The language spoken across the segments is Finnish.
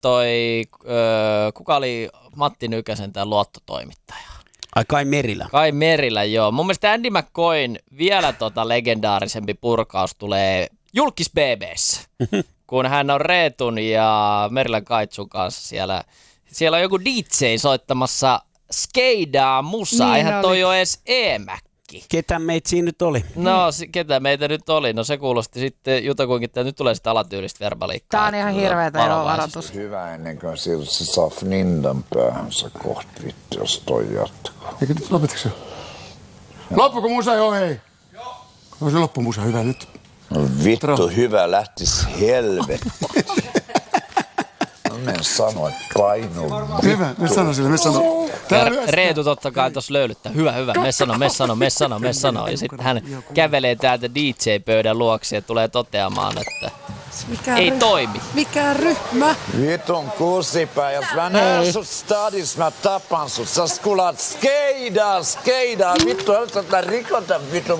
kuka oli Matti Nykäsen tämä luottotoimittaja? Ai Kai Merilä. Kai Merilä, joo. Mun mielestä Andy McCoyn vielä legendaarisempi purkaus tulee Julkis BB:ssä, kun hän on Reetun ja Merilän Kaitsun kanssa siellä. Siellä on joku DJ soittamassa skeidaa musaa, niin eihän toi ole edes E-mäkki. Ketä meitä siinä nyt oli? No, ketä meitä nyt oli? No se kuulosti sitten jutakuinkin, että nyt tulee sitä alatyylistä verbaliikkaa. Tää on ihan hirveetä joo varoitus. Hyvä ennen kuin se saa fnindan päähänsä kohta vittu, jos toi jatkuu. Eikö nyt lopetaks jo? Loppuko musa jo, hei? Joo. On se loppumusa hyvä nyt. No vittu hyvä lähtis helvetti. Mä en sano, että painu vittu. Hyvä, me sano sille, me sano. Reetu totta kai tuossa löylyttää. Hyvä, me sano. Ja sitten hän kävelee täältä DJ-pöydän luoksi ja tulee toteamaan, että ei toimi. Mikä ryhmä? Vitun kusipää, jos mä näen sut stadis, mä tapan sut. Sä skulaat skeidaa. Vittu, älä mä rikota vitun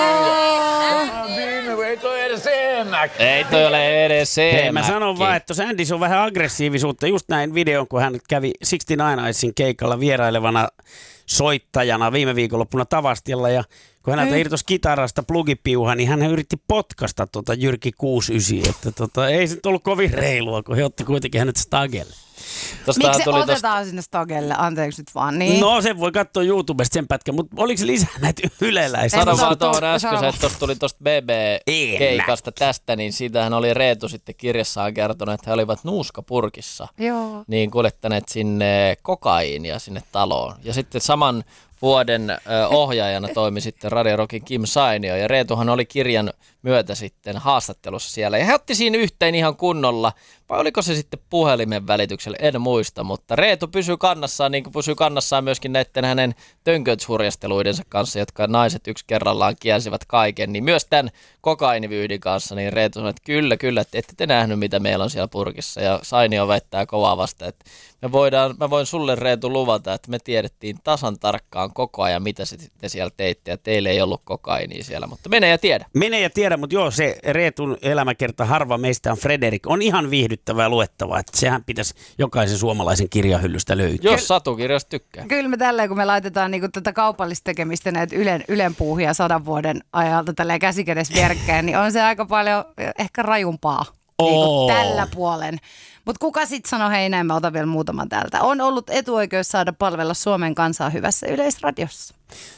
ei toi edes E-mäkki. Ei toi ole edes E-mäkki. Hei, mä sanon vaan, että tuossa Andys on vähän aggressiivisuutta. Just näin videon, kun hän kävi 69 Eyesin keikalla vierailevana soittajana viime viikonloppuna Tavastialla. Ja kun häneltä irtosi kitarasta plugipiuha, niin hän yritti potkasta Jyrki 69. Että ei se nyt ollut kovin reilua, kun he otti kuitenkin hänet stagelle. Miksi otetaan sinne stagelle? Anteeksi nyt vaan. Niin. No se voi katsoa YouTubesta sen pätkän, mutta oliko se lisää näitä yleläisiä? Sano vaan tuohon äsken, että tuossa tuli tuosta BB-keikasta tästä, niin siitähän oli Reetu sitten kirjassaan kertonut, että he olivat nuuskapurkissa. Joo. Niin kuljettaneet sinne kokaiinia sinne taloon. Ja sitten saman vuoden ohjaajana toimi sitten Radio Rockin Kim Sainio, ja Reetuhan oli kirjan myötä sitten haastattelussa siellä. Ja he otti siinä yhteen ihan kunnolla, vai oliko se sitten puhelimen välityksellä, en muista, mutta Reetu pysyy kannassaan, niin kuin pysyy kannassaan myöskin näiden hänen tönkötshurjasteluidensa kanssa, jotka naiset yksi kerrallaan kielsivät kaiken, niin myös tämän kokainivyyhdin kanssa, niin Reetu sanoi, että kyllä, että ette te nähnyt, mitä meillä on siellä purkissa, ja Sainio väittää kovaa vasta, että mä voin sulle Reetu luvata, että me tiedettiin tasan tarkkaan koko ajan, mitä te siellä teitte, ja teille ei ollut kokainia siellä, mutta mene ja tiedä, mutta joo, se Reetun elämäkerta Harva meistä on Frederik on ihan viihdyttävää luettavaa, että sehän pitäisi jokaisen suomalaisen kirjahyllystä löytyä. Jos satukirjasta tykkää. Kyllä me tälleen, kun me laitetaan niinku tätä kaupallista tekemistä näitä Ylen puuhia 100 vuoden ajalta tälleen käsikädessä vierkkäin, niin on se aika paljon ehkä rajumpaa niinku tällä puolen. Mutta kuka sitten sanoi, hei näin, mä otan vielä muutaman täältä. On ollut etuoikeus saada palvella Suomen kansaa hyvässä yleisradiossa.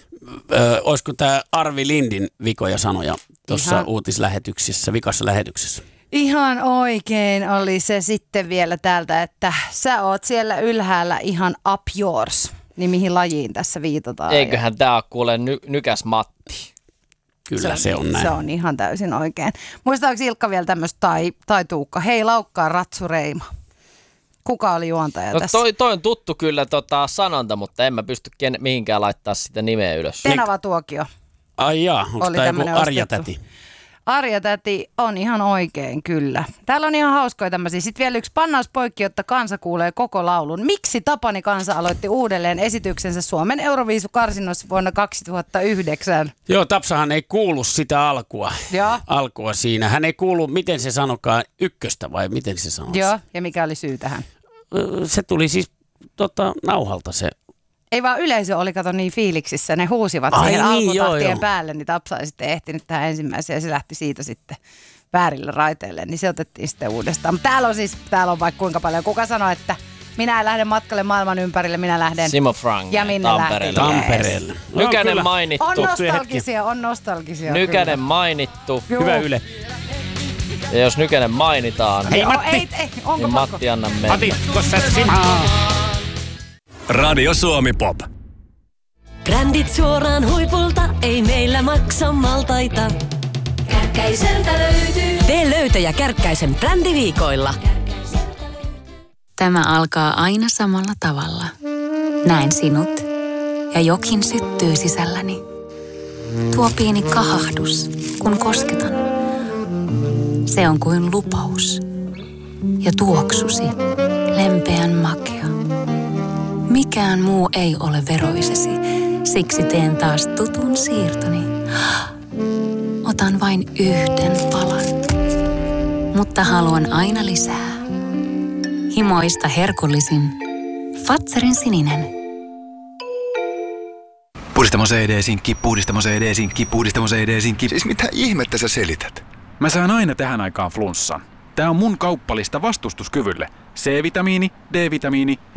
Olisiko tämä Arvi Lindin vikoja sanoja tuossa uutislähetyksessä, vikassa lähetyksessä? Ihan oikein oli se sitten vielä täältä, että sä oot siellä ylhäällä ihan up yours. Niin mihin lajiin tässä viitataan? Eiköhän tää ole kuule Nykäs Matti. Kyllä se on näin. Se on ihan täysin oikein. Muistaako Ilkka vielä tämmöistä tai Tuukka? Hei laukkaa Ratsu Reima. Kuka oli juontaja tässä? Toi on tuttu kyllä sanonta, mutta en mä pysty mihinkään laittaa sitä nimeä ylös. Tenava Tuokio. Ai jaa, onko tämä joku Arja-täti? Arja-täti on ihan oikein, kyllä. Täällä on ihan hauskoja tämmöisiä. Sitten vielä yksi pannauspoikki, jotta kansa kuulee koko laulun. Miksi Tapani Kansa aloitti uudelleen esityksensä Suomen Euroviisukarsinnossa vuonna 2009? Joo, Tapsahan ei kuulu sitä alkua siinä. Hän ei kuulu, miten se sanokaan, ykköstä vai miten se sanoisi? Joo, ja mikä oli syy tähän? Se tuli siis nauhalta se. Ei vaan yleisö oli, kato niin fiiliksissä, ne huusivat siihen alkutahtien päälle, niin Tapsa ei sitten ehtinyt tähän ensimmäiseen ja se lähti siitä sitten väärille raiteille, niin se otettiin sitten uudestaan. Mutta täällä on vaikka kuinka paljon. Kuka sanoi, että minä en lähde matkalle maailman ympärille, minä lähden. Simo Frank, ja minne Tampereelle. Nykänen mainittu. On nostalgisia. Nykänen kyllä. mainittu. Joo. Hyvä Yle. Ja jos Nykänen mainitaan, Hei Matti! Onko niin Matti anna mennä. Matti, koska Radio Suomi Pop. Brändit suoraan huipulta, ei meillä maksa maltaita. Kärkkäiseltä löytyy. Tee löytöjä Kärkkäisen brändiviikoilla. Tämä alkaa aina samalla tavalla. Näen sinut ja jokin syttyy sisälläni. Tuo pieni kahahdus, kun kosketan. Se on kuin lupaus. Ja tuoksusi, lempeän makea. Mikään muu ei ole veroisesi, siksi teen taas tutun siirtoni. Otan vain yhden palan, mutta haluan aina lisää. Himoista herkullisin. Fatserin sininen. Puhdistamo CD-sinkki, puhdistamo CD-sinkki, puhdistamo CD-sinkki. Siis mitä ihmettä sä selität? Mä saan aina tähän aikaan flunssan. Tää on mun kauppalista vastustuskyvylle. C-vitamiini, D-vitamiini